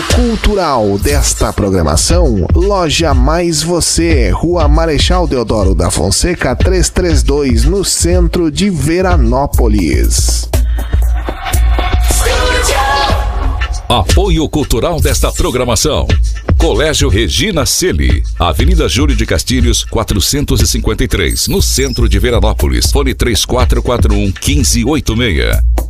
cultural desta programação, Loja Mais Você, Rua Marechal Deodoro da Fonseca 332, no centro de Veranópolis. Apoio cultural desta programação: Colégio Regina Celi, Avenida Júlio de Castilhos, 453, no centro de Veranópolis. Fone 3441-1586.